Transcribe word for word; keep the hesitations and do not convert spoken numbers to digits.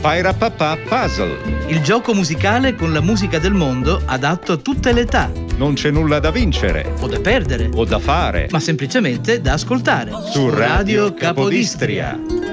Pairapapà Puzzle. Il gioco musicale con la musica del mondo adatto a tutte le età. Non c'è nulla da vincere. O da perdere. O da fare. Ma semplicemente da ascoltare. Su Radio Capodistria.